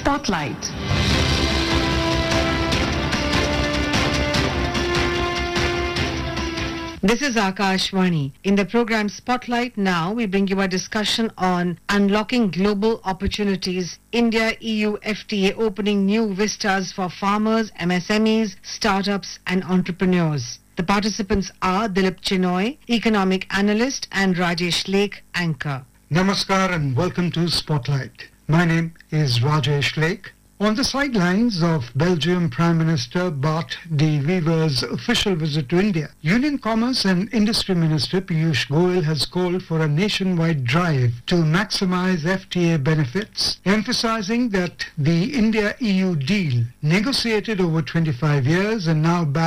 Spotlight. This is Akashvani. In the program Spotlight now, we bring you a discussion on unlocking global opportunities, India-EU FTA opening new vistas for farmers, MSMEs, startups and entrepreneurs. The participants are Dilip Chinoy, economic analyst, and Rajesh Lake, anchor. Namaskar and welcome to Spotlight. My name is Rajesh Lake. On the sidelines of Belgium Prime Minister Bart de Wever's official visit to India, Union Commerce and Industry Minister Piyush Goyal has called for a nationwide drive to maximize FTA benefits, emphasizing that the India-EU deal, negotiated over 25 years and now backed